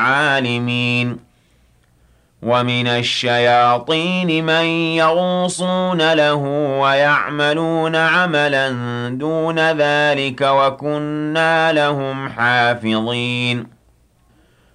عالمين ومن الشياطين من يغوصون له ويعملون عملا دون ذلك وكنا لهم حافظين